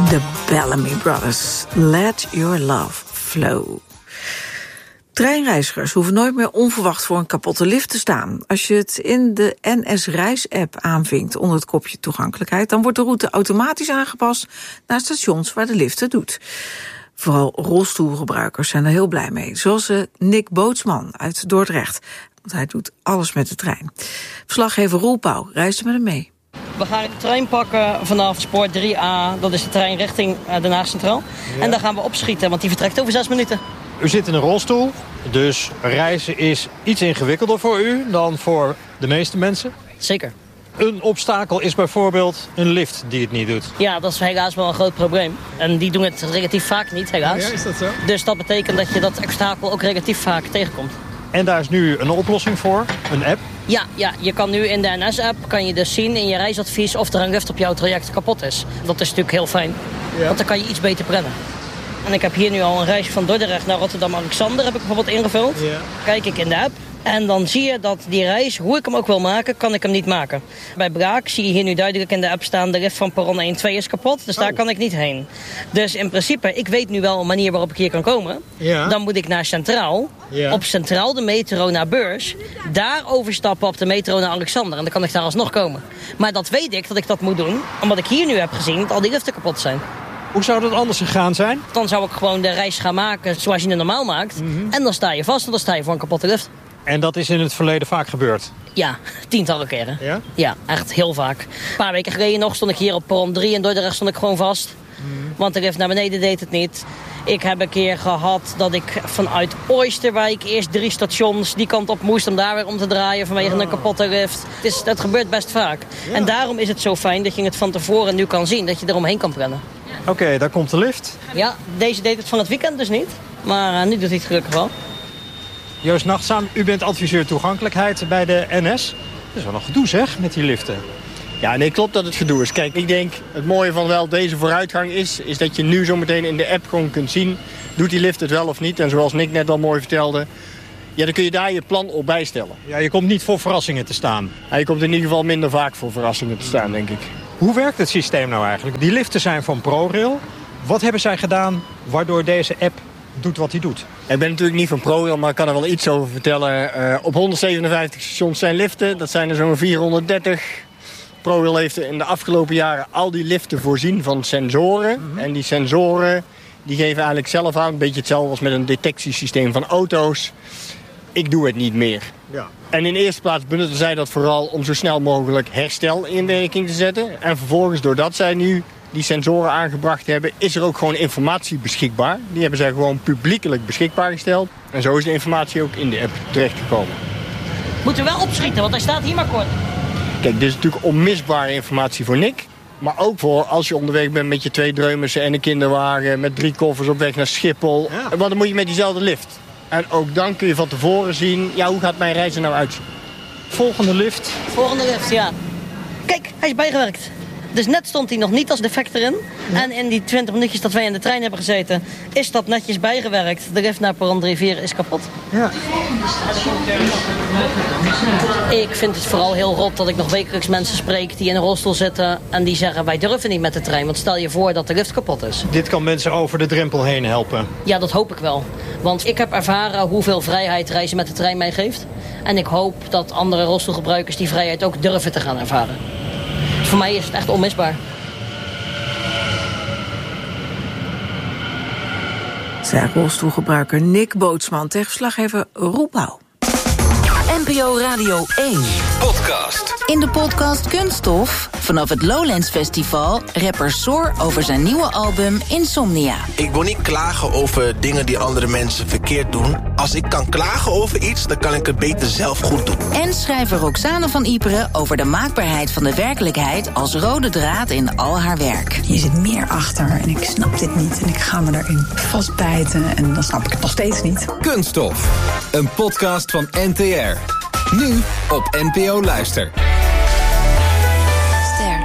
The Bellamy Brothers. Let your love flow. Treinreizigers hoeven nooit meer onverwacht voor een kapotte lift te staan. Als je het in de NS Reis-app aanvinkt onder het kopje toegankelijkheid, dan wordt de route automatisch aangepast naar stations waar de lift het doet. Vooral rolstoelgebruikers zijn er heel blij mee. Zoals Nick Bootsman uit Dordrecht. Want hij doet alles met de trein. Verslaggever Roel Pauw reisde met hem mee. We gaan de trein pakken vanaf spoor 3A. Dat is de trein richting Den Haag Centraal. Ja. En daar gaan we opschieten, want die vertrekt over 6 minuten. U zit in een rolstoel, dus reizen is iets ingewikkelder voor u dan voor de meeste mensen? Zeker. Een obstakel is bijvoorbeeld een lift die het niet doet. Ja, dat is helaas wel een groot probleem. En die doen het relatief vaak niet, helaas. Ja, is dat zo? Dus dat betekent dat je dat obstakel ook relatief vaak tegenkomt. En daar is nu een oplossing voor, een app? Ja, je kan nu in de NS-app kan je dus zien in je reisadvies of er een lift op jouw traject kapot is. Dat is natuurlijk heel fijn, want dan kan je iets beter plannen. En ik heb hier nu al een reis van Dordrecht naar Rotterdam-Alexander heb ik bijvoorbeeld ingevuld. Ja. Kijk ik in de app en dan zie je dat die reis, hoe ik hem ook wil maken, kan ik hem niet maken. Bij Braak zie je hier nu duidelijk in de app staan, de lift van perron 1-2 is kapot, dus daar kan ik niet heen. Dus in principe, ik weet nu wel een manier waarop ik hier kan komen. Ja. Dan moet ik naar Centraal, op Centraal de metro naar Beurs, daar overstappen op de metro naar Alexander en dan kan ik daar alsnog komen. Maar dat weet ik dat ik dat moet doen, omdat ik hier nu heb gezien dat al die liften kapot zijn. Hoe zou dat anders gegaan zijn? Dan zou ik gewoon de reis gaan maken zoals je het normaal maakt. En dan sta je vast en dan sta je voor een kapotte lift. En dat is in het verleden vaak gebeurd? Ja, tientallen keren. Ja? Ja, echt heel vaak. Een paar weken geleden nog stond ik hier op perron 3 en Dordrecht stond ik gewoon vast. Want de lift naar beneden deed het niet. Ik heb een keer gehad dat ik vanuit Oosterwijk eerst 3 stations die kant op moest om daar weer om te draaien vanwege een kapotte lift. Dat gebeurt best vaak. Ja. En daarom is het zo fijn dat je het van tevoren nu kan zien, dat je eromheen kan plannen. Oké, daar komt de lift. Ja, deze deed het van het weekend dus niet. Maar nu doet hij het gelukkig wel. Joost Nachtzaam, u bent adviseur toegankelijkheid bij de NS. Dat is wel een gedoe zeg, met die liften. Ja, nee, klopt dat het gedoe is. Kijk, ik denk het mooie van wel deze vooruitgang is dat je nu zometeen in de app gewoon kunt zien, doet die lift het wel of niet? En zoals Nick net al mooi vertelde, ja, dan kun je daar je plan op bijstellen. Ja, je komt niet voor verrassingen te staan. Ja, je komt in ieder geval minder vaak voor verrassingen te staan, denk ik. Hoe werkt het systeem nou eigenlijk? Die liften zijn van ProRail. Wat hebben zij gedaan waardoor deze app doet wat hij doet? Ik ben natuurlijk niet van ProRail, maar ik kan er wel iets over vertellen. Op 157 stations zijn liften, dat zijn er zo'n 430. ProRail heeft in de afgelopen jaren al die liften voorzien van sensoren. En die sensoren die geven eigenlijk zelf aan, een beetje hetzelfde als met een detectiesysteem van auto's. Ik doe het niet meer. Ja. En in de eerste plaats benutten zij dat vooral om zo snel mogelijk herstel in werking te zetten. En vervolgens, doordat zij nu die sensoren aangebracht hebben, is er ook gewoon informatie beschikbaar. Die hebben zij gewoon publiekelijk beschikbaar gesteld. En zo is de informatie ook in de app terechtgekomen. Moeten we wel opschieten, want hij staat hier maar kort. Kijk, dit is natuurlijk onmisbare informatie voor Nick. Maar ook voor als je onderweg bent met je 2 dreumissen en een kinderwagen met 3 koffers op weg naar Schiphol. Ja. Want dan moet je met diezelfde lift. En ook dan kun je van tevoren zien, ja, hoe gaat mijn reis er nou uitzien? Volgende lift. Volgende lift, ja. Kijk, hij is bijgewerkt. Dus net stond hij nog niet als defect erin. Ja. En in die 20 minuutjes dat wij in de trein hebben gezeten, is dat netjes bijgewerkt. De lift naar perron 3-4 is kapot. Ja. Ik vind het vooral heel rot dat ik nog wekelijks mensen spreek die in een rolstoel zitten en die zeggen, wij durven niet met de trein, want stel je voor dat de lift kapot is. Dit kan mensen over de drempel heen helpen. Ja, dat hoop ik wel. Want ik heb ervaren hoeveel vrijheid reizen met de trein mij geeft. En ik hoop dat andere rolstoelgebruikers die vrijheid ook durven te gaan ervaren. Voor mij is het echt onmisbaar. Zei rolstoelgebruiker Nick Bootsman tegen verslaggever Roel Pauw. NPO Radio 1 podcast. In de podcast Kunststof vanaf het Lowlands Festival rapper Soar over zijn nieuwe album Insomnia. Ik wil niet klagen over dingen die andere mensen verkeerd doen. Als ik kan klagen over iets, dan kan ik het beter zelf goed doen. En schrijver Roxane van Iperen over de maakbaarheid van de werkelijkheid als rode draad in al haar werk. Je zit meer achter en ik snap dit niet en ik ga me daarin vastbijten en dan snap ik het nog steeds niet. Kunststof, een podcast van NTR. Nu op NPO Luister. Ster.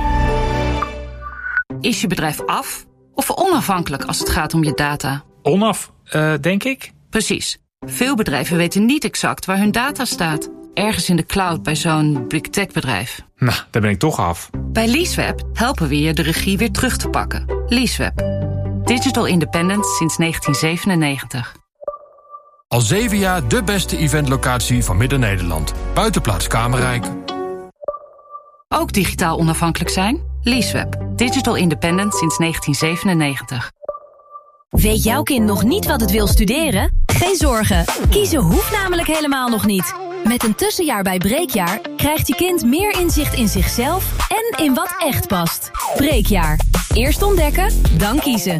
Is je bedrijf af of onafhankelijk als het gaat om je data? Denk ik. Precies. Veel bedrijven weten niet exact waar hun data staat. ergens in de cloud bij zo'n big tech bedrijf. Nou, daar ben ik toch af. Bij Leaseweb helpen we je de regie weer terug te pakken. Leaseweb. Digital independent sinds 1997. Al 7 jaar de beste eventlocatie van Midden-Nederland. Buitenplaats Kamerrijk. Ook digitaal onafhankelijk zijn? Leaseweb. Digital independent sinds 1997. Weet jouw kind nog niet wat het wil studeren? Geen zorgen. Kiezen hoeft namelijk helemaal nog niet. Met een tussenjaar bij Breekjaar krijgt je kind meer inzicht in zichzelf en in wat echt past. Breekjaar. Eerst ontdekken, dan kiezen.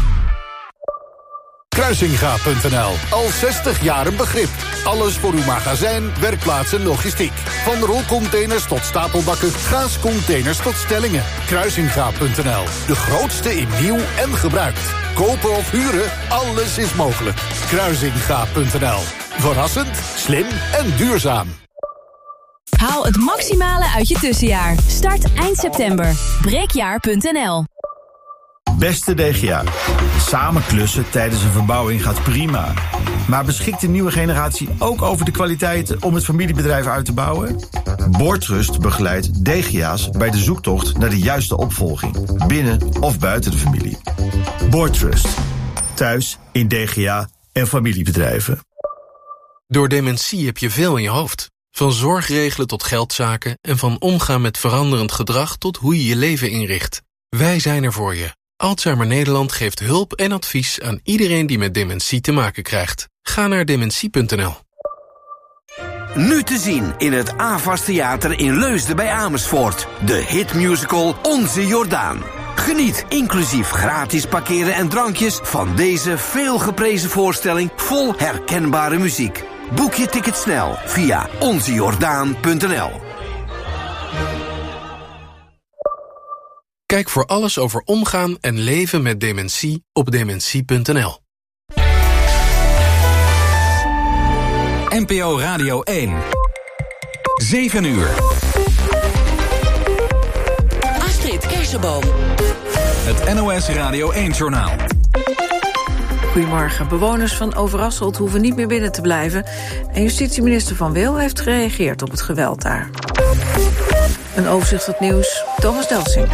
Kruisinga.nl. Al 60 jaar een begrip. Alles voor uw magazijn, werkplaats en logistiek. Van rolcontainers tot stapelbakken, gaascontainers tot stellingen. Kruisinga.nl. De grootste in nieuw en gebruikt. Kopen of huren, alles is mogelijk. Kruisinga.nl. Verrassend, slim en duurzaam. Haal het maximale uit je tussenjaar. Start eind september. Breekjaar.nl. Beste DGA, samen klussen tijdens een verbouwing gaat prima. Maar beschikt de nieuwe generatie ook over de kwaliteiten om het familiebedrijf uit te bouwen? Boortrust begeleidt DGA's bij de zoektocht naar de juiste opvolging, binnen of buiten de familie. Boortrust, thuis in DGA en familiebedrijven. Door dementie heb je veel in je hoofd. Van zorgregelen tot geldzaken en van omgaan met veranderend gedrag tot hoe je je leven inricht. Wij zijn er voor je. Alzheimer Nederland geeft hulp en advies aan iedereen die met dementie te maken krijgt. Ga naar dementie.nl. Nu te zien in het AVAS Theater in Leusden bij Amersfoort. De hitmusical Onze Jordaan. Geniet inclusief gratis parkeren en drankjes van deze veelgeprezen voorstelling vol herkenbare muziek. Boek je ticket snel via onzejordaan.nl. Kijk voor alles over omgaan en leven met dementie op dementie.nl. NPO Radio 1. 7 uur. Astrid Kersenboom. Het NOS Radio 1-journaal. Goedemorgen. Bewoners van Overasselt hoeven niet meer binnen te blijven. En justitieminister Van Wil heeft gereageerd op het geweld daar. Een overzicht van het nieuws. Thomas Delsing.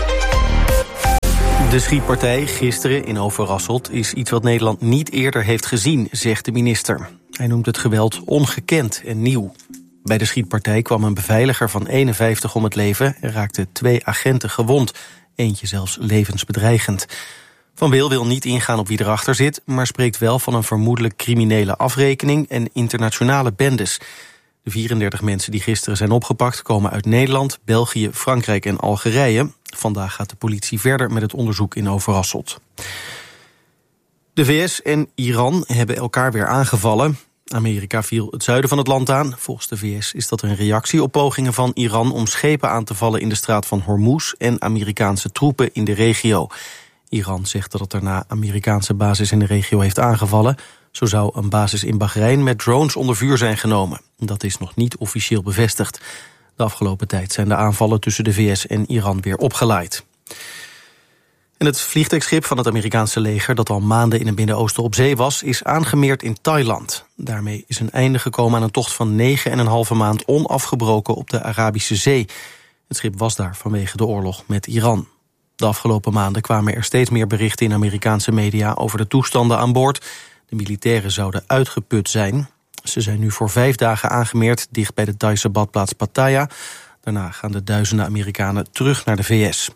De schietpartij gisteren in Overasselt is iets wat Nederland niet eerder heeft gezien, zegt de minister. Hij noemt het geweld ongekend en nieuw. Bij de schietpartij kwam een beveiliger van 51 om het leven en raakten 2 agenten gewond. Eentje zelfs levensbedreigend. Van Wil wil niet ingaan op wie erachter zit, maar spreekt wel van een vermoedelijk criminele afrekening en internationale bendes. De 34 mensen die gisteren zijn opgepakt komen uit Nederland, België, Frankrijk en Algerije. Vandaag gaat de politie verder met het onderzoek in Overasselt. De VS en Iran hebben elkaar weer aangevallen. Amerika viel het zuiden van het land aan. Volgens de VS is dat een reactie op pogingen van Iran om schepen aan te vallen in de straat van Hormuz en Amerikaanse troepen in de regio. Iran zegt dat het daarna Amerikaanse basis in de regio heeft aangevallen. Zo zou een basis in Bahrein met drones onder vuur zijn genomen. Dat is nog niet officieel bevestigd. De afgelopen tijd zijn de aanvallen tussen de VS en Iran weer opgeleid. En het vliegtuigschip van het Amerikaanse leger dat al maanden in het Midden-Oosten op zee was, is aangemeerd in Thailand. Daarmee is een einde gekomen aan een tocht van 9,5 maand onafgebroken op de Arabische Zee. Het schip was daar vanwege de oorlog met Iran. De afgelopen maanden kwamen er steeds meer berichten in Amerikaanse media over de toestanden aan boord. De militairen zouden uitgeput zijn. Ze zijn nu voor 5 dagen aangemeerd dicht bij de Thaise badplaats Pattaya. Daarna gaan de duizenden Amerikanen terug naar de VS.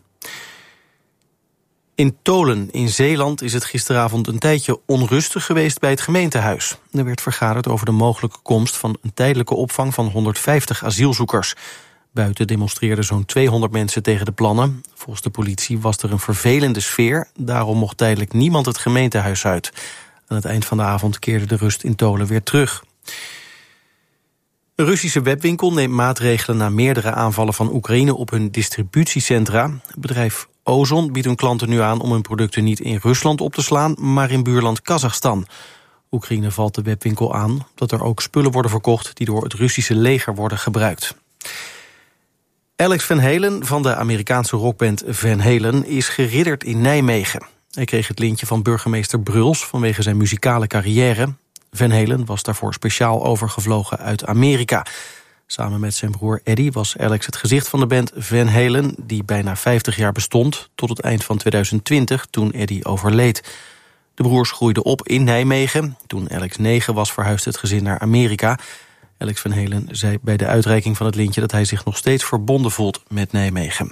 In Tolen in Zeeland is het gisteravond een tijdje onrustig geweest bij het gemeentehuis. Er werd vergaderd over de mogelijke komst van een tijdelijke opvang van 150 asielzoekers. Buiten demonstreerden zo'n 200 mensen tegen de plannen. Volgens de politie was er een vervelende sfeer. Daarom mocht tijdelijk niemand het gemeentehuis uit. Aan het eind van de avond keerde de rust in Tolen weer terug. Een Russische webwinkel neemt maatregelen na meerdere aanvallen van Oekraïne op hun distributiecentra. Het bedrijf Ozon biedt hun klanten nu aan om hun producten niet in Rusland op te slaan, maar in buurland Kazachstan. Oekraïne valt de webwinkel aan dat er ook spullen worden verkocht die door het Russische leger worden gebruikt. Alex Van Halen van de Amerikaanse rockband Van Halen is geridderd in Nijmegen. Hij kreeg het lintje van burgemeester Bruls vanwege zijn muzikale carrière. Van Halen was daarvoor speciaal overgevlogen uit Amerika. Samen met zijn broer Eddie was Alex het gezicht van de band Van Halen, die bijna 50 jaar bestond, tot het eind van 2020, toen Eddie overleed. De broers groeiden op in Nijmegen. Toen Alex 9 was, verhuisde het gezin naar Amerika. Alex Van Halen zei bij de uitreiking van het lintje dat hij zich nog steeds verbonden voelt met Nijmegen.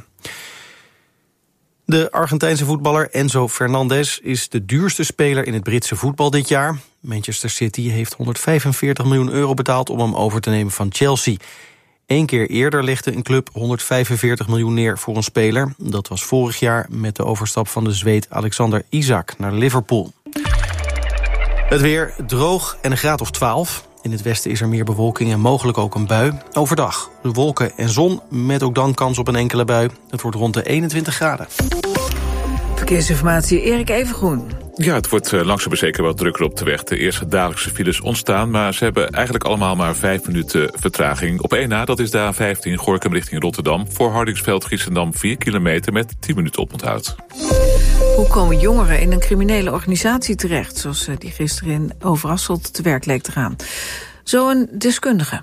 De Argentijnse voetballer Enzo Fernandez is de duurste speler in het Britse voetbal dit jaar. Manchester City heeft 145 miljoen euro betaald om hem over te nemen van Chelsea. 1 keer eerder legde een club 145 miljoen neer voor een speler. Dat was vorig jaar met de overstap van de Zweed Alexander Isak naar Liverpool. Het weer droog en een graad of 12. In het westen is er meer bewolking en mogelijk ook een bui. Overdag wolken en zon, met ook dan kans op een enkele bui. Het wordt rond de 21 graden. Verkeersinformatie, Erik Evengroen. Ja, het wordt langzaam maar zeker wat drukker op de weg. De eerste dagelijkse files ontstaan, maar ze hebben eigenlijk allemaal maar 5 minuten vertraging. Op 1 na, dat is de A15 Gorinchem richting Rotterdam. Voor Hardingsveld-Giessendam 4 kilometer met 10 minuten oponthoud. Hoe komen jongeren in een criminele organisatie terecht, zoals die gisteren in Overasselt te werk leek te gaan? Zo een deskundige.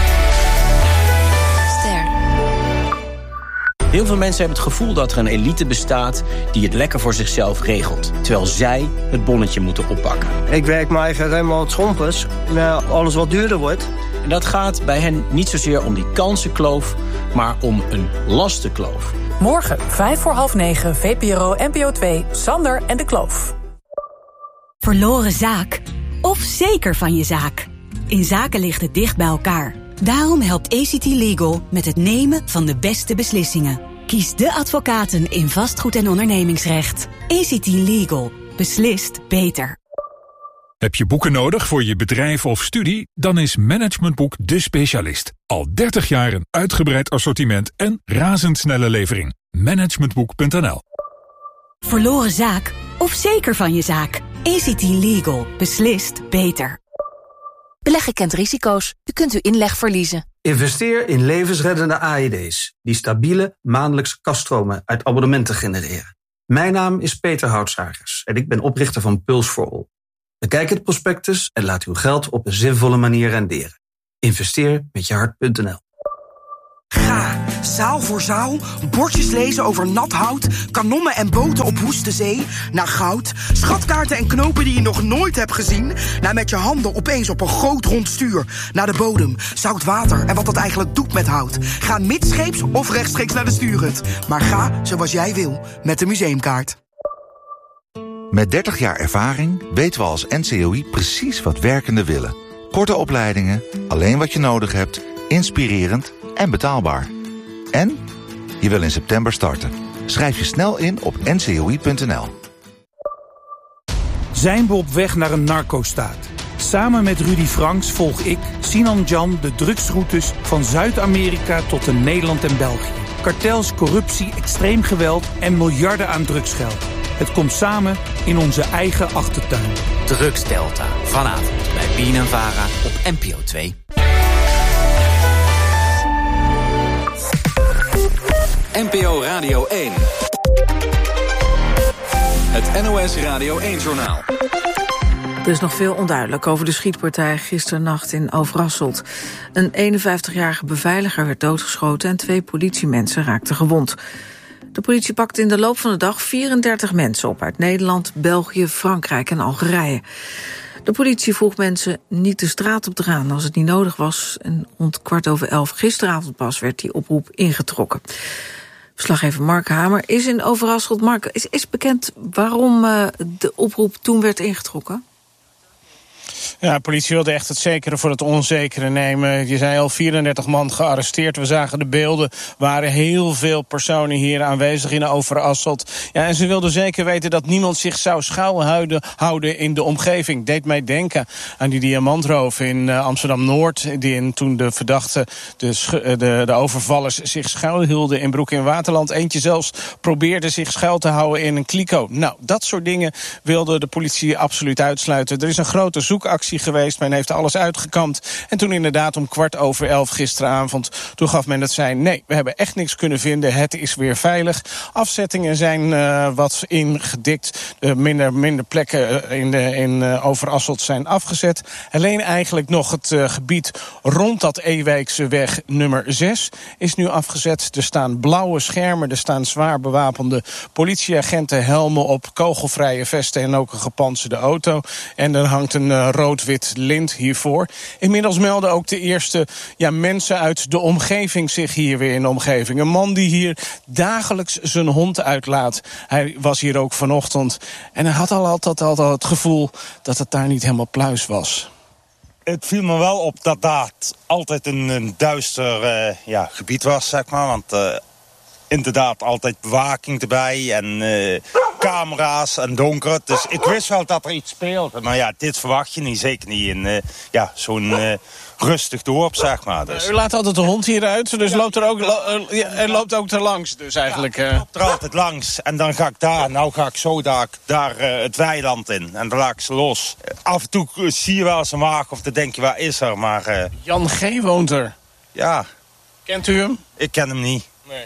Heel veel mensen hebben het gevoel dat er een elite bestaat die het lekker voor zichzelf regelt, terwijl zij het bonnetje moeten oppakken. Ik werk me eigenlijk helemaal het schompers, maar alles wat duurder wordt. En dat gaat bij hen niet zozeer om die kansenkloof, maar om een lastenkloof. Morgen, 9:05, VPRO NPO 2, Sander en de Kloof. Verloren zaak of zeker van je zaak. In zaken ligt het dicht bij elkaar. Daarom helpt ACT Legal met het nemen van de beste beslissingen. Kies de advocaten in vastgoed- en ondernemingsrecht. ACT Legal. Beslist beter. Heb je boeken nodig voor je bedrijf of studie? Dan is Managementboek de specialist. Al 30 jaar een uitgebreid assortiment en razendsnelle levering. Managementboek.nl. Verloren zaak of zeker van je zaak. ACT Legal. Beslist beter. Beleggen kent risico's. U kunt uw inleg verliezen. Investeer in levensreddende AED's... die stabiele maandelijkse kaststromen uit abonnementen genereren. Mijn naam is Peter Houtsagers en ik ben oprichter van Pulse for All. Bekijk het prospectus en laat uw geld op een zinvolle manier renderen. Investeer met je hart.nl. Ga, zaal voor zaal, bordjes lezen over nat hout, kanonnen en boten op woeste zee, naar goud, schatkaarten en knopen die je nog nooit hebt gezien, naar met je handen opeens op een groot rond stuur, naar de bodem, zout water en wat dat eigenlijk doet met hout. Ga midscheeps of rechtstreeks naar de stuurhut, maar ga zoals jij wil, met de museumkaart. Met 30 jaar ervaring weten we als NCOI precies wat werkenden willen. Korte opleidingen, alleen wat je nodig hebt, inspirerend en betaalbaar. En je wil in september starten. Schrijf je snel in op ncoi.nl. Zijn we op weg naar een narco-staat? Samen met Rudy Franks volg ik, Sinan Jan, de drugsroutes van Zuid-Amerika tot in Nederland en België. Kartels, corruptie, extreem geweld en miljarden aan drugsgeld. Het komt samen in onze eigen achtertuin. Drugsdelta, vanavond bij BNNVARA op NPO 2. NPO Radio 1. Het NOS Radio 1-journaal. Er is nog veel onduidelijk over de schietpartij gisternacht in Overasselt. Een 51-jarige beveiliger werd doodgeschoten en 2 politiemensen raakten gewond. De politie pakte in de loop van de dag 34 mensen op uit Nederland, België, Frankrijk en Algerije. De politie vroeg mensen niet de straat op te gaan als het niet nodig was. En rond 11:15 gisteravond pas werd die oproep ingetrokken. Verslaggever Mark Hamer is in Overasselt. Mark, is bekend waarom de oproep toen werd ingetrokken? Ja, de politie wilde echt het zekere voor het onzekere nemen. Je zei al 34 man gearresteerd. We zagen de beelden. Waren heel veel personen hier aanwezig in Overasselt. Ja, en ze wilden zeker weten dat niemand zich zou schuilhouden in de omgeving. Deed mij denken aan die diamantroof in Amsterdam-Noord. Toen de verdachten, de overvallers, zich schuilhielden in Broek in Waterland. Eentje zelfs probeerde zich schuil te houden in een kliko. Nou, dat soort dingen wilde de politie absoluut uitsluiten. Er is een grote zoekactie zoekactie geweest. Men heeft alles uitgekampt. En toen inderdaad om 11:15 gisteravond, toen gaf men het sein: nee, we hebben echt niks kunnen vinden. Het is weer veilig. Afzettingen zijn wat ingedikt. Minder plekken in Overasselt zijn afgezet. Alleen eigenlijk nog het gebied rond dat Ewijkse weg nummer 6 is nu afgezet. Er staan blauwe schermen, er staan zwaar bewapende politieagenten, helmen op, kogelvrije vesten en ook een gepantserde auto. En er hangt een rood-wit lint hiervoor. Inmiddels melden ook de eerste mensen uit de omgeving zich hier weer in de omgeving. Een man die hier dagelijks zijn hond uitlaat. Hij was hier ook vanochtend. En hij had altijd al het gevoel dat het daar niet helemaal pluis was. Het viel me wel op dat daar altijd een duister gebied was, zeg maar. Want inderdaad altijd bewaking erbij en camera's en donker. Dus ik wist wel dat er iets speelde. Maar ja, dit verwacht je niet. Zeker niet in zo'n rustig dorp, zeg maar. Dus. U laat altijd de hond hieruit, dus loopt er loopt ook er langs. Dus eigenlijk. Ja, loopt er altijd langs. En dan ga ik daar het weiland in. En dan laat ik ze los. Af en toe zie je wel eens een wagen of dan denk je, waar is er? Maar, Jan G. woont er. Ja. Kent u hem? Ik ken hem niet. Nee.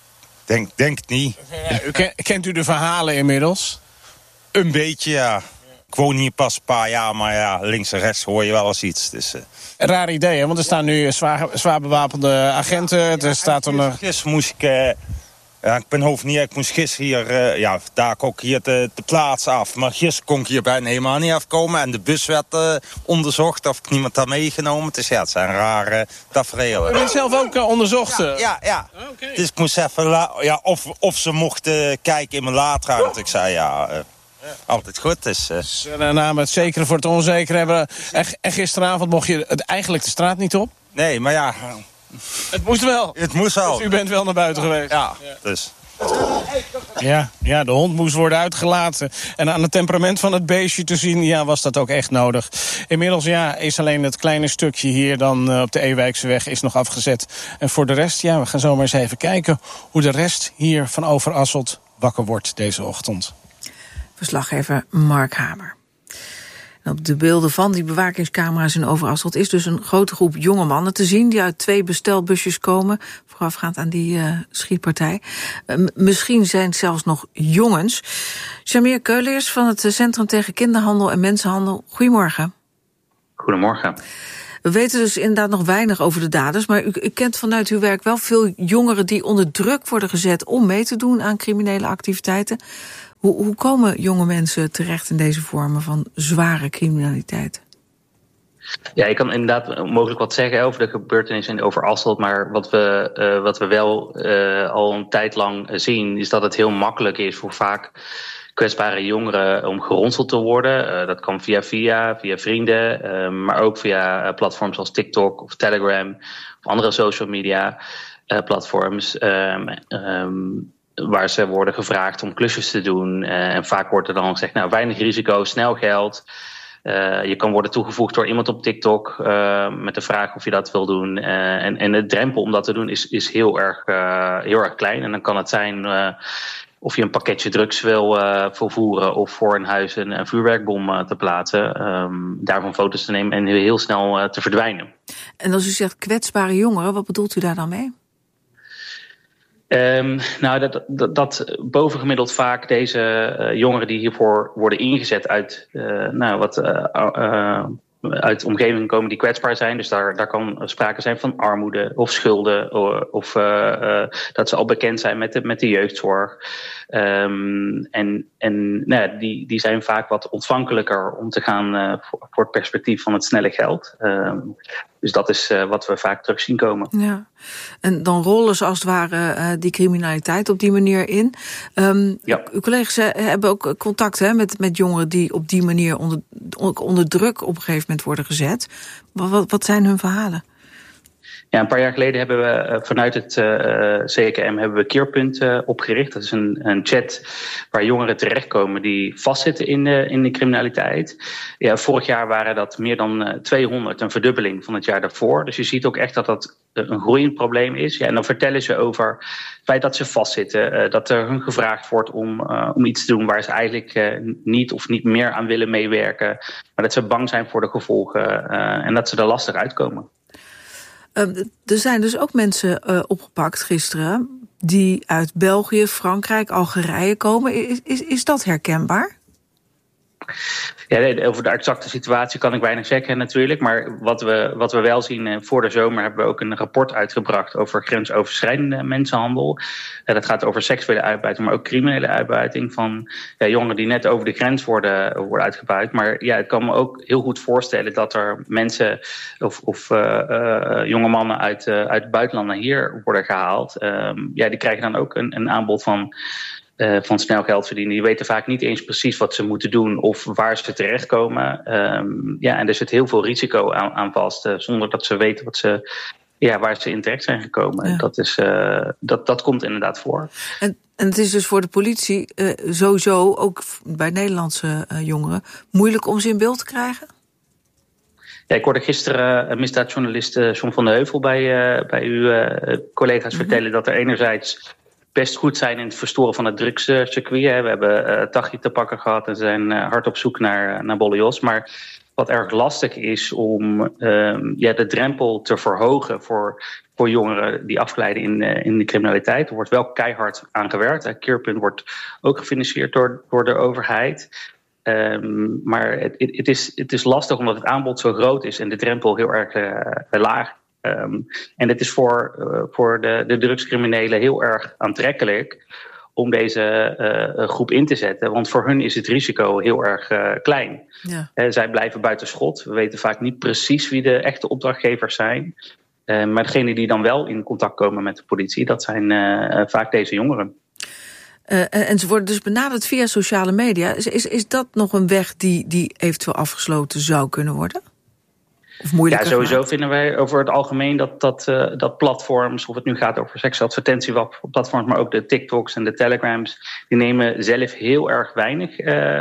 Denk het niet. Kent u de verhalen inmiddels? Een beetje, ja. Ik woon hier pas een paar jaar, maar ja, links en rechts hoor je wel eens iets. Dus, Een raar idee, hè? Want er staan nu zwaar bewapende agenten. Er staat Gisteren moest ik... ik ben hovenier, ik moest gisteren hier... daar ook hier de plaats af. Maar gisteren kon ik hier bijna helemaal niet afkomen. En de bus werd onderzocht of ik niemand had meegenomen. Dus ja, het zijn rare tafereelen. U bent zelf ook onderzocht? Ja. Okay. Dus ik moest even... of ze mochten kijken in mijn laadruimte. Ik zei altijd goed. Dus, namen het zekere voor het onzekere hebben. En gisteravond mocht je eigenlijk de straat niet op? Nee, maar ja... Het moest wel. Het moest wel. Dus u bent wel naar buiten geweest. Ja, dus... Ja, de hond moest worden uitgelaten. En aan het temperament van het beestje te zien, was dat ook echt nodig. Inmiddels is alleen het kleine stukje hier dan op de Ewijkseweg is nog afgezet. En voor de rest, we gaan zo maar eens even kijken hoe de rest hier van Overasselt wakker wordt deze ochtend. Verslaggever Mark Hamer. En op de beelden van die bewakingscamera's in Overasselt is dus een grote groep jonge mannen te zien die uit 2 bestelbusjes komen, voorafgaand aan die schietpartij. Misschien zijn het zelfs nog jongens. Jameer Keulers van het Centrum tegen Kinderhandel en Mensenhandel. Goedemorgen. Goedemorgen. We weten dus inderdaad nog weinig over de daders, maar u kent vanuit uw werk wel veel jongeren die onder druk worden gezet om mee te doen aan criminele activiteiten. Hoe komen jonge mensen terecht in deze vormen van zware criminaliteit? Ja, ik kan inderdaad mogelijk wat zeggen over de gebeurtenissen in Overasselt. Maar wat we wel al een tijd lang zien, is dat het heel makkelijk is voor vaak kwetsbare jongeren om geronseld te worden. Dat kan via vrienden, maar ook via platforms als TikTok of Telegram of andere social media platforms. Waar ze worden gevraagd om klusjes te doen. En vaak wordt er dan gezegd, weinig risico, snel geld. Je kan worden toegevoegd door iemand op TikTok met de vraag of je dat wil doen. En de drempel om dat te doen is heel erg klein. En dan kan het zijn of je een pakketje drugs wil vervoeren of voor een huis een vuurwerkbom te plaatsen. Daarvan foto's te nemen en heel snel te verdwijnen. En als u zegt kwetsbare jongeren, wat bedoelt u daar dan mee? Dat bovengemiddeld vaak deze jongeren die hiervoor worden ingezet uit uit omgevingen komen die kwetsbaar zijn. Dus daar kan sprake zijn van armoede of schulden. Of dat ze al bekend zijn met de jeugdzorg. Die zijn vaak wat ontvankelijker om te gaan voor het perspectief van het snelle geld. Dus dat is wat we vaak terug zien komen. Ja. En dan rollen ze als het ware die criminaliteit op die manier in. Uw collega's hebben ook contact met jongeren die op die manier onder druk op een gegeven moment worden gezet. Wat zijn hun verhalen? Ja, een paar jaar geleden hebben we vanuit het CKM hebben we Keerpunt opgericht. Dat is een chat waar jongeren terechtkomen die vastzitten in de criminaliteit. Ja, vorig jaar waren dat meer dan 200, een verdubbeling van het jaar daarvoor. Dus je ziet ook echt dat dat een groeiend probleem is. Ja, en dan vertellen ze over het feit dat ze vastzitten. Dat er hun gevraagd wordt om iets te doen waar ze eigenlijk niet meer aan willen meewerken. Maar dat ze bang zijn voor de gevolgen en dat ze er lastig uitkomen. Er zijn dus ook mensen opgepakt gisteren die uit België, Frankrijk, Algerije komen. Is dat herkenbaar? Ja, over de exacte situatie kan ik weinig zeggen natuurlijk. Maar wat we wel zien, voor de zomer hebben we ook een rapport uitgebracht over grensoverschrijdende mensenhandel. Dat gaat over seksuele uitbuiting, maar ook criminele uitbuiting van jongeren die net over de grens worden uitgebuit. Maar ja, ik kan me ook heel goed voorstellen dat er mensen of jonge mannen uit het buitenland naar hier worden gehaald. Die krijgen dan ook een aanbod van snel geld verdienen. Die weten vaak niet eens precies wat ze moeten doen of waar ze terechtkomen. En er zit heel veel risico aan vast, zonder dat ze weten waar ze in terecht zijn gekomen. Ja. Dat komt inderdaad voor. En het is dus voor de politie sowieso, ook bij Nederlandse jongeren, moeilijk om ze in beeld te krijgen? Ja, ik hoorde gisteren misdaadjournalist John van de Heuvel bij uw collega's vertellen dat er enerzijds best goed zijn in het verstoren van het drugscircuit. We hebben Taghi te pakken gehad en zijn hard op zoek naar Bolle Jos. Maar wat erg lastig is om de drempel te verhogen voor jongeren die afglijden in de criminaliteit. Er wordt wel keihard aan gewerkt. Keerpunt wordt ook gefinancierd door de overheid. Maar het is lastig omdat het aanbod zo groot is en de drempel heel erg laag. En het is voor de drugscriminelen heel erg aantrekkelijk om deze groep in te zetten. Want voor hun is het risico heel erg klein. Ja. Zij blijven buiten schot. We weten vaak niet precies wie de echte opdrachtgevers zijn. Maar degenen die dan wel in contact komen met de politie, dat zijn vaak deze jongeren. En ze worden dus benaderd via sociale media. Is dat nog een weg die eventueel afgesloten zou kunnen worden? Ja, sowieso vinden wij over het algemeen dat platforms, of het nu gaat over seksadvertentieplatforms, maar ook de TikToks en de Telegrams, die nemen zelf heel erg weinig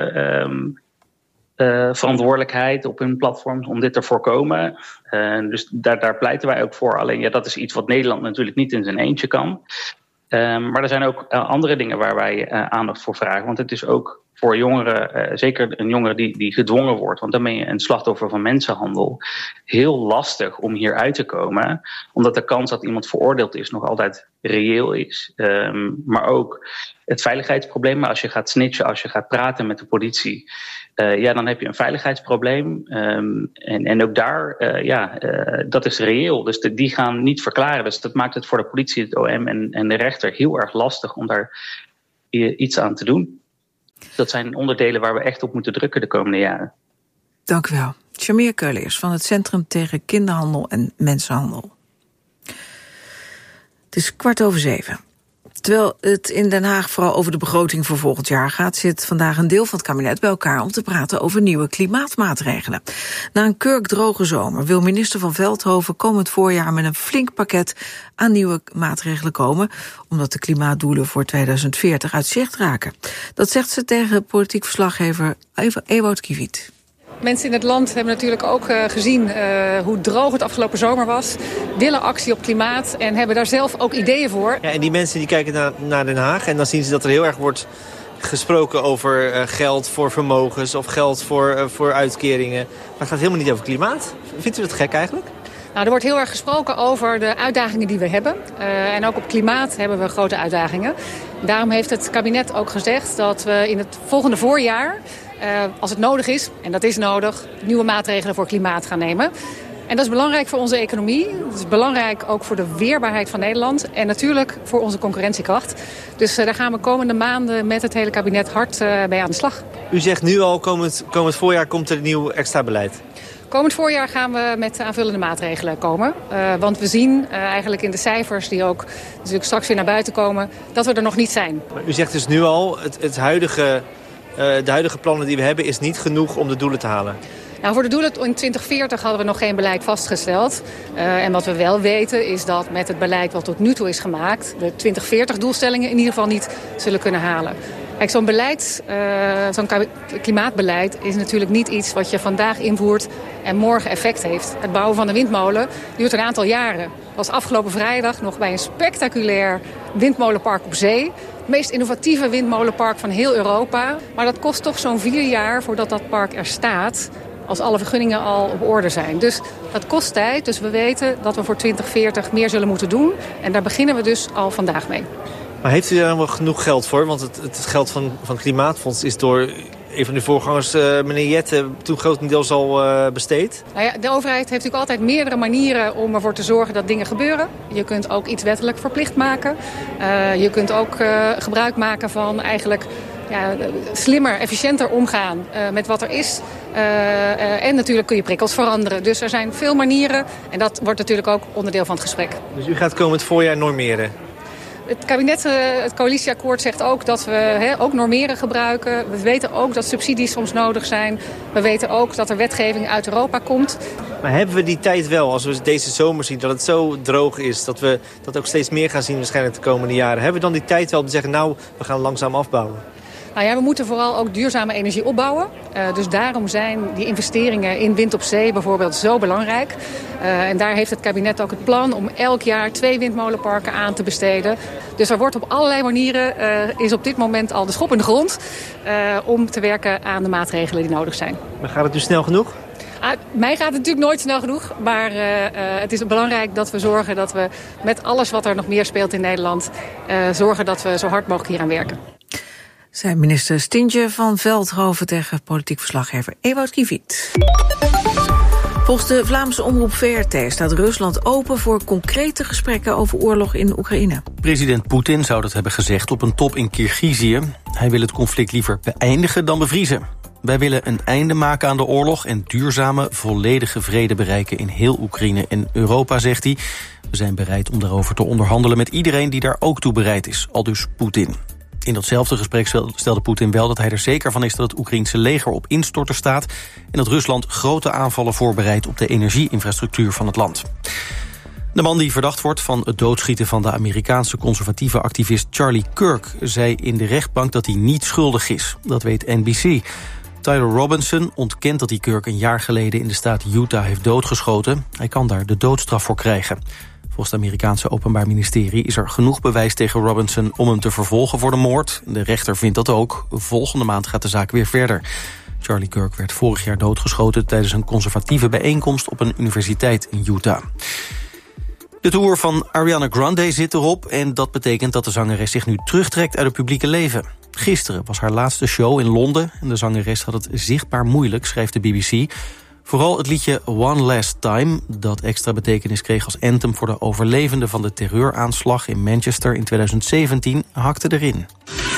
verantwoordelijkheid op hun platforms om dit te voorkomen. Dus daar pleiten wij ook voor. Alleen dat is iets wat Nederland natuurlijk niet in zijn eentje kan. Maar er zijn ook andere dingen waar wij aandacht voor vragen. Want het is ook voor jongeren, zeker een jongere die gedwongen wordt, want dan ben je een slachtoffer van mensenhandel, heel lastig om hier uit te komen. Omdat de kans dat iemand veroordeeld is nog altijd reëel is. Maar ook het veiligheidsprobleem. Maar als je gaat snitchen, als je gaat praten met de politie, dan heb je een veiligheidsprobleem. En ook daar, dat is reëel. Dus die gaan niet verklaren. Dus dat maakt het voor de politie, het OM en de rechter heel erg lastig om daar iets aan te doen. Dat zijn onderdelen waar we echt op moeten drukken de komende jaren. Dank u wel. Shamir Keuleers van het Centrum tegen Kinderhandel en Mensenhandel. Het is 6:15. Terwijl het in Den Haag vooral over de begroting voor volgend jaar gaat, zit vandaag een deel van het kabinet bij elkaar om te praten over nieuwe klimaatmaatregelen. Na een kurkdroge zomer wil minister Van Veldhoven komend voorjaar met een flink pakket aan nieuwe maatregelen komen, omdat de klimaatdoelen voor 2040 uit zicht raken. Dat zegt ze tegen politiek verslaggever Ewout Kiviet. Mensen in het land hebben natuurlijk ook gezien hoe droog het afgelopen zomer was. Willen actie op klimaat en hebben daar zelf ook ideeën voor. Ja, en die mensen die kijken naar Den Haag en dan zien ze dat er heel erg wordt gesproken over geld voor vermogens of geld voor uitkeringen. Maar het gaat helemaal niet over klimaat. Vindt u dat gek eigenlijk? Nou, er wordt heel erg gesproken over de uitdagingen die we hebben. En ook op klimaat hebben we grote uitdagingen. Daarom heeft het kabinet ook gezegd dat we in het volgende voorjaar, als het nodig is, en dat is nodig, nieuwe maatregelen voor klimaat gaan nemen. En dat is belangrijk voor onze economie. Dat is belangrijk ook voor de weerbaarheid van Nederland. En natuurlijk voor onze concurrentiekracht. Dus daar gaan we komende maanden met het hele kabinet hard bij aan de slag. U zegt nu al, komend voorjaar komt er een nieuw extra beleid. Komend voorjaar gaan we met aanvullende maatregelen komen. Want we zien eigenlijk in de cijfers die ook natuurlijk straks weer naar buiten komen, dat we er nog niet zijn. Maar u zegt dus nu al, de huidige plannen die we hebben is niet genoeg om de doelen te halen. Nou, voor de doelen in 2040 hadden we nog geen beleid vastgesteld. En wat we wel weten is dat met het beleid wat tot nu toe is gemaakt, de 2040-doelstellingen in ieder geval niet zullen kunnen halen. Kijk, zo'n beleid, zo'n klimaatbeleid is natuurlijk niet iets wat je vandaag invoert en morgen effect heeft. Het bouwen van een windmolen duurt een aantal jaren. Ik was afgelopen vrijdag nog bij een spectaculair windmolenpark op zee. Het meest innovatieve windmolenpark van heel Europa. Maar dat kost toch zo'n 4 jaar voordat dat park er staat, als alle vergunningen al op orde zijn. Dus dat kost tijd. Dus we weten dat we voor 2040 meer zullen moeten doen. En daar beginnen we dus al vandaag mee. Maar heeft u daar nog genoeg geld voor? Want het geld van het Klimaatfonds is door een van uw voorgangers, meneer Jette, toen grotendeels al besteed. Nou ja, de overheid heeft natuurlijk altijd meerdere manieren om ervoor te zorgen dat dingen gebeuren. Je kunt ook iets wettelijk verplicht maken. Je kunt ook gebruik maken van eigenlijk slimmer, efficiënter omgaan met wat er is. En natuurlijk kun je prikkels veranderen. Dus er zijn veel manieren en dat wordt natuurlijk ook onderdeel van het gesprek. Dus u gaat komend voorjaar normeren? Het kabinet, het coalitieakkoord zegt ook dat we ook normeren gebruiken. We weten ook dat subsidies soms nodig zijn. We weten ook dat er wetgeving uit Europa komt. Maar hebben we die tijd wel, als we deze zomer zien dat het zo droog is, dat we dat ook steeds meer gaan zien waarschijnlijk de komende jaren? Hebben we dan die tijd wel om te zeggen, nou, we gaan langzaam afbouwen? Nou ja, we moeten vooral ook duurzame energie opbouwen. Dus daarom zijn die investeringen in wind op zee bijvoorbeeld zo belangrijk. En daar heeft het kabinet ook het plan om elk jaar 2 windmolenparken aan te besteden. Dus er wordt op allerlei manieren, is op dit moment al de schop in de grond, om te werken aan de maatregelen die nodig zijn. Maar gaat het nu snel genoeg? Mij gaat het natuurlijk nooit snel genoeg. Maar het is belangrijk dat we zorgen dat we met alles wat er nog meer speelt in Nederland, zorgen dat we zo hard mogelijk hier aan werken. Zijn minister Stintje van Veldhoven tegen politiek verslaggever Ewout Kiviet. Volgens de Vlaamse omroep VRT staat Rusland open voor concrete gesprekken over oorlog in Oekraïne. President Poetin zou dat hebben gezegd op een top in Kirgizië. Hij wil het conflict liever beëindigen dan bevriezen. Wij willen een einde maken aan de oorlog en duurzame, volledige vrede bereiken in heel Oekraïne en Europa, zegt hij. We zijn bereid om daarover te onderhandelen met iedereen die daar ook toe bereid is, aldus Poetin. In datzelfde gesprek stelde Poetin wel dat hij er zeker van is dat het Oekraïense leger op instorten staat en dat Rusland grote aanvallen voorbereidt op de energieinfrastructuur van het land. De man die verdacht wordt van het doodschieten van de Amerikaanse conservatieve activist Charlie Kirk zei in de rechtbank dat hij niet schuldig is. Dat weet NBC. Tyler Robinson ontkent dat hij Kirk een jaar geleden in de staat Utah heeft doodgeschoten. Hij kan daar de doodstraf voor krijgen. Volgens het Amerikaanse Openbaar Ministerie is er genoeg bewijs tegen Robinson om hem te vervolgen voor de moord. De rechter vindt dat ook. Volgende maand gaat de zaak weer verder. Charlie Kirk werd vorig jaar doodgeschoten tijdens een conservatieve bijeenkomst op een universiteit in Utah. De tour van Ariana Grande zit erop en dat betekent dat de zangeres zich nu terugtrekt uit het publieke leven. Gisteren was haar laatste show in Londen en de zangeres had het zichtbaar moeilijk, schrijft de BBC. Vooral het liedje One Last Time, dat extra betekenis kreeg als anthem voor de overlevenden van de terreuraanslag in Manchester in 2017, hakte erin.